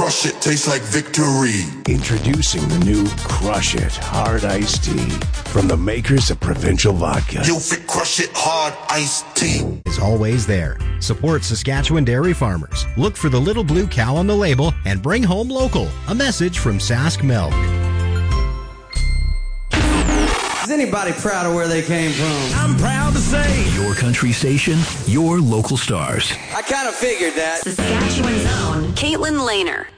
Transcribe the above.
crush it, tastes like victory. Introducing the new Crush It Hard Iced Tea from the makers of Provincial Vodka. You'll fit Crush It Hard Iced Tea. Is always there. Support Saskatchewan dairy farmers. Look for the little blue cow on the label and bring home local. A message from Sask Milk. Is anybody proud of where they came from? I'm proud to say, your country station, your local stars. I kind of figured that. Saskatchewan's own Caitlin Lehner.